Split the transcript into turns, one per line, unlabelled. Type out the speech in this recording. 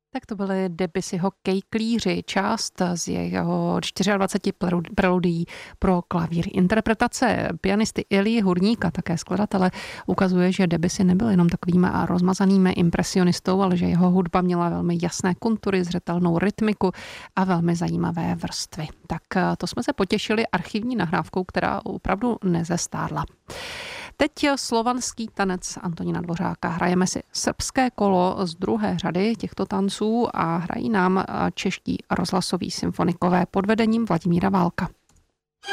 Tak to byly Debussyho Kejklíři, část z jeho 24 preludií pro klavír. Interpretace pianisty Ilji Hurníka, také skladatele, ukazuje, že Debussy nebyl jenom takovým rozmazaným impresionistou, ale že jeho hudba měla velmi jasné kontury, zřetelnou rytmiku a velmi zajímavé vrstvy. Tak to jsme se potěšili archivní nahrávkou, která opravdu nezestárla. Teď slovanský tanec Antonína Dvořáka. Hrajeme si srbské kolo z druhé řady těchto tanců a hrají nám čeští rozhlasoví symfonikové pod vedením Vladimíra Válka.